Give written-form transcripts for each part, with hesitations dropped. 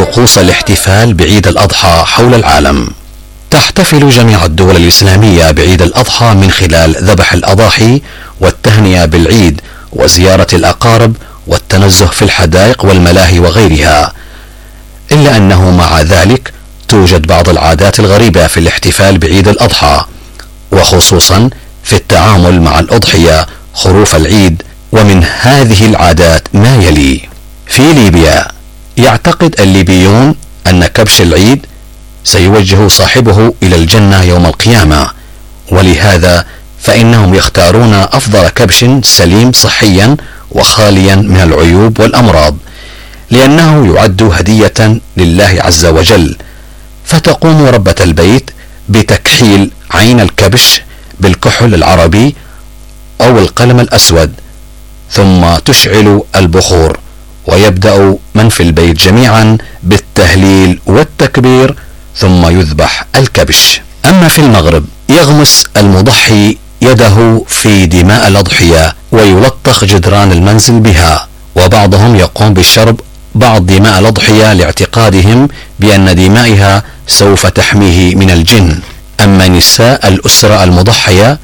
طقوس الاحتفال بعيد الأضحى حول العالم. تحتفل جميع الدول الإسلامية بعيد الأضحى من خلال ذبح الأضاحي والتهنئة بالعيد وزيارة الأقارب والتنزه في الحدائق والملاهي وغيرها، إلا أنه مع ذلك توجد بعض العادات الغريبة في الاحتفال بعيد الأضحى، وخصوصا في التعامل مع الأضحية خروف العيد. ومن هذه العادات ما يلي: في ليبيا يعتقد الليبيون أن كبش العيد سيوجه صاحبه إلى الجنة يوم القيامة، ولهذا فإنهم يختارون أفضل كبش سليم صحيا وخاليا من العيوب والأمراض، لأنه يعد هدية لله عز وجل. فتقوم ربة البيت بتكحيل عين الكبش بالكحل العربي أو القلم الأسود، ثم تشعل البخور، ويبدأ من في البيت جميعا بالتهليل والتكبير، ثم يذبح الكبش. أما في المغرب يغمس المضحي يده في دماء الأضحية ويلطخ جدران المنزل بها، وبعضهم يقوم بشرب بعض دماء الأضحية لاعتقادهم بأن دمائها سوف تحميه من الجن. أما نساء الأسرة المضحية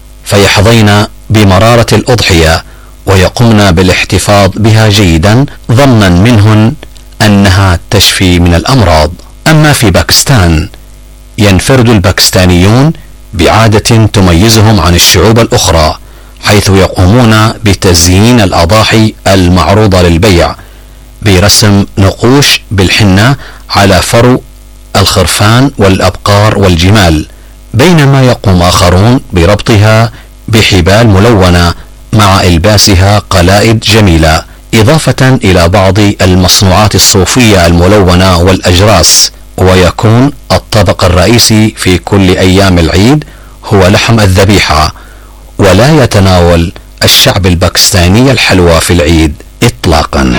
فيحظين بمرارة الأضحية ويقومن بالاحتفاظ بها جيدا ظنا منهن أنها تشفي من الأمراض. أما في باكستان ينفرد الباكستانيون بعادة تميزهم عن الشعوب الأخرى، حيث يقومون بتزيين الأضاحي المعروضة للبيع برسم نقوش بالحنة على فرو الخرفان والأبقار والجمال، بينما يقوم آخرون بربطها بحبال ملونة مع إلباسها قلائد جميلة، إضافة إلى بعض المصنوعات الصوفية الملونة والأجراس. ويكون الطبق الرئيسي في كل أيام العيد هو لحم الذبيحة، ولا يتناول الشعب الباكستاني الحلوى في العيد إطلاقا.